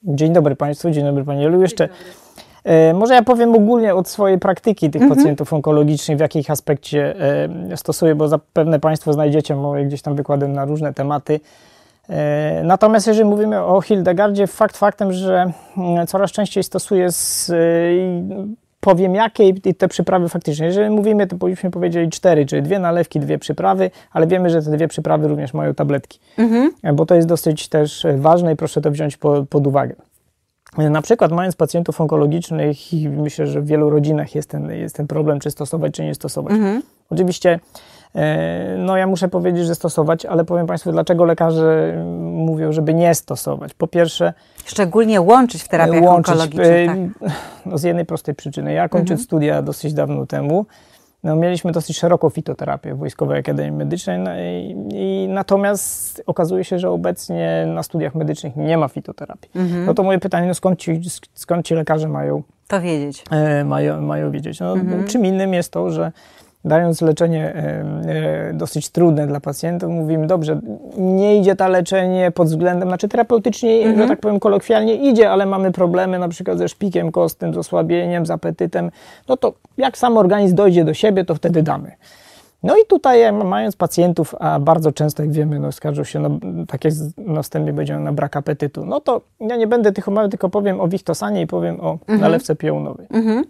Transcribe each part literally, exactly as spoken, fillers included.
Dzień dobry Państwu, dzień dobry Pani Jolu. Jeszcze e, może ja powiem ogólnie od swojej praktyki tych mhm. pacjentów onkologicznych, w jakich aspekcie e, stosuję, bo zapewne Państwo znajdziecie moje gdzieś tam wykłady na różne tematy. E, natomiast jeżeli mówimy o Hildegardzie, fakt faktem, że m, coraz częściej stosuję z, e, powiem jakie i te przyprawy faktycznie. Jeżeli mówimy, to powinniśmy powiedzieć cztery, czyli dwie nalewki, dwie przyprawy, ale wiemy, że te dwie przyprawy również mają tabletki, mhm. bo to jest dosyć też ważne i proszę to wziąć po, pod uwagę. Na przykład mając pacjentów onkologicznych i myślę, że w wielu rodzinach jest ten, jest ten problem, czy stosować, czy nie stosować. Mhm. Oczywiście no ja muszę powiedzieć, że stosować, ale powiem Państwu, dlaczego lekarze mówią, żeby nie stosować. Po pierwsze... Szczególnie łączyć w terapiach łączyć, onkologicznych. Tak. No z jednej prostej przyczyny. Ja kończąc mhm. studia dosyć dawno temu, no mieliśmy dosyć szeroką fitoterapię w Wojskowej Akademii Medycznej no i, i natomiast okazuje się, że obecnie na studiach medycznych nie ma fitoterapii. Mhm. No to moje pytanie, no skąd ci, skąd ci lekarze mają to wiedzieć? E, mają, mają wiedzieć. No, mhm. Czym innym jest to, że dając leczenie e, e, dosyć trudne dla pacjentów, mówimy, dobrze, nie idzie ta leczenie pod względem, znaczy terapeutycznie, mhm. że tak powiem kolokwialnie idzie, ale mamy problemy na przykład ze szpikiem kostnym, z osłabieniem, z apetytem, no to jak sam organizm dojdzie do siebie, to wtedy damy. No i tutaj mając pacjentów, a bardzo często, jak wiemy, no skarżą się, no, tak jak na wstępie będzie na brak apetytu, no to ja nie będę tych omawiał, tylko powiem o Wichtosanie i powiem o mhm. nalewce piołunowej. Mhm.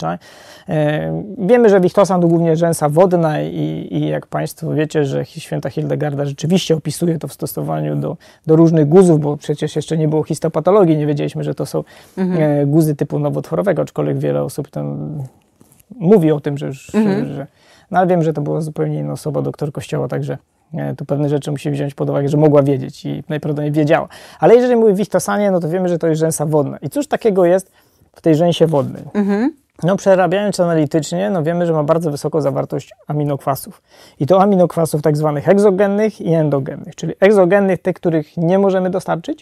Wiemy, że Wichtosan to głównie rzęsa wodna i, i jak Państwo wiecie, że święta Hildegarda rzeczywiście opisuje to w stosowaniu do, do różnych guzów, bo przecież jeszcze nie było histopatologii, nie wiedzieliśmy, że to są mhm. guzy typu nowotworowego, aczkolwiek wiele osób tam mówi o tym, że, mhm. że, że no ale wiem, że to była zupełnie inna osoba, doktor Kościoła, także tu pewne rzeczy musi wziąć pod uwagę, że mogła wiedzieć i najprawdopodobniej wiedziała. Ale jeżeli mówi Wichtosanie, no to wiemy, że to jest rzęsa wodna. I cóż takiego jest w tej rzęsie wodnej? Mhm. No przerabiając analitycznie, no wiemy, że ma bardzo wysoką zawartość aminokwasów. I to aminokwasów tak zwanych egzogennych i endogennych, czyli egzogennych, tych, których nie możemy dostarczyć.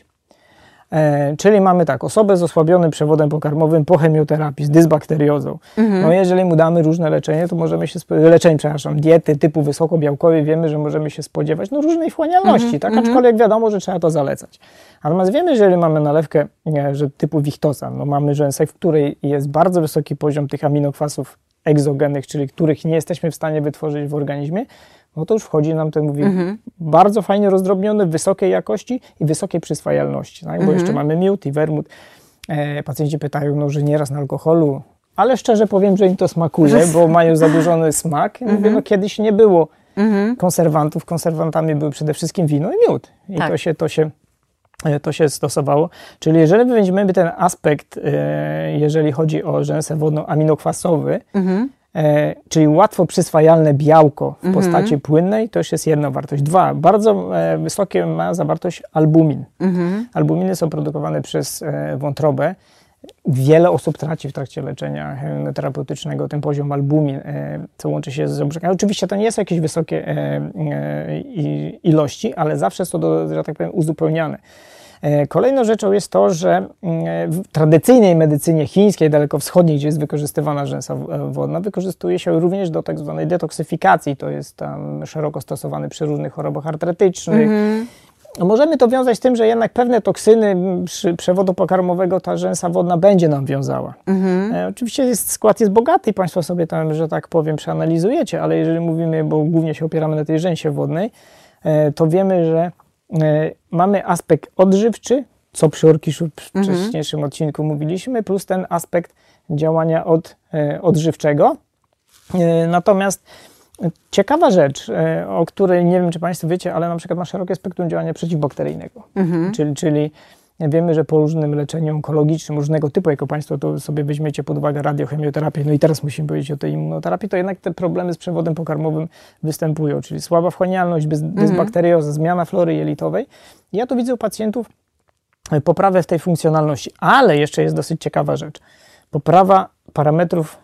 E, czyli mamy tak, osobę z osłabionym przewodem pokarmowym po chemioterapii, z dysbakteriozą. Mhm. No jeżeli mu damy różne leczenie, to możemy się, leczenie, przepraszam, diety typu wysokobiałkowej, wiemy, że możemy się spodziewać no, różnej wchłanialności, mhm. tak? Aczkolwiek wiadomo, że trzeba to zalecać. Natomiast wiemy, że jeżeli mamy nalewkę nie, że typu Wichtosan, no mamy rzęsę, w której jest bardzo wysoki poziom tych aminokwasów egzogennych, czyli których nie jesteśmy w stanie wytworzyć w organizmie, no to już wchodzi nam ten, mówię, mhm. bardzo fajnie rozdrobniony, wysokiej jakości i wysokiej przyswajalności, tak? Bo mhm. jeszcze mamy miód i wermut. E, pacjenci pytają, no, że nieraz na alkoholu, ale szczerze powiem, że im to smakuje, bo mają zaburzony smak. Mhm. Mówię, no kiedyś nie było mhm. konserwantów, konserwantami były przede wszystkim wino i miód. I tak. to się, to się to się stosowało. Czyli jeżeli weźmiemy ten aspekt, e, jeżeli chodzi o rzęsę wodną aminokwasowy, mhm. e, czyli łatwo przyswajalne białko w mhm. postaci płynnej, to już jest jedna wartość. Dwa, bardzo e, wysokie ma zawartość albumin. Mhm. Albuminy są produkowane przez e, wątrobę. Wiele osób traci w trakcie leczenia terapeutycznego ten poziom albumin, e, co łączy się z obrzekami. Oczywiście to nie są jakieś wysokie e, e, ilości, ale zawsze są, do, że tak powiem, uzupełniane. E, kolejną rzeczą jest to, że e, w tradycyjnej medycynie chińskiej, dalekowschodniej, gdzie jest wykorzystywana rzęsa wodna, wykorzystuje się również do tak zwanej detoksyfikacji. To jest tam szeroko stosowany przy różnych chorobach artretycznych. Mm-hmm. Możemy to wiązać z tym, że jednak pewne toksyny przy przewodu pokarmowego ta rzęsa wodna będzie nam wiązała. Mhm. E, oczywiście jest, skład jest bogaty i Państwo sobie tam, że tak powiem, przeanalizujecie, ale jeżeli mówimy, bo głównie się opieramy na tej rzęsie wodnej, e, to wiemy, że e, mamy aspekt odżywczy, co przy orkiszu w mhm. wcześniejszym odcinku mówiliśmy, plus ten aspekt działania od, e, odżywczego. E, natomiast ciekawa rzecz, o której nie wiem, czy Państwo wiecie, ale na przykład ma szerokie spektrum działania przeciwbakteryjnego. Mhm. Czyli, czyli wiemy, że po różnym leczeniu onkologicznym, różnego typu, jako Państwo to sobie weźmiecie pod uwagę radiochemioterapię, no i teraz musimy powiedzieć o tej immunoterapii, to jednak te problemy z przewodem pokarmowym występują, czyli słaba wchłanialność, dysbakterioza, mhm. zmiana flory jelitowej. Ja tu widzę u pacjentów poprawę w tej funkcjonalności, ale jeszcze jest dosyć ciekawa rzecz. Poprawa parametrów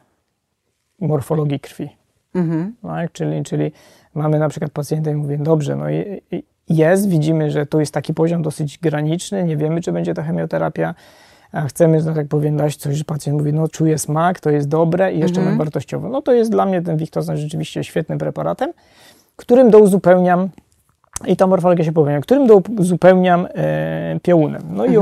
morfologii krwi. Mhm. Tak? Czyli, czyli mamy na przykład pacjenta i mówię, dobrze, no i, i jest, widzimy, że tu jest taki poziom dosyć graniczny, nie wiemy, czy będzie ta chemioterapia, a chcemy, że tak powiem, dać coś, że pacjent mówi, no czuję smak, to jest dobre i jeszcze mhm. wartościowo. No to jest dla mnie ten Wichtosan rzeczywiście świetnym preparatem, którym douzupełniam, i tą morfologię się powiem, którym douzupełniam e, piołunem. No i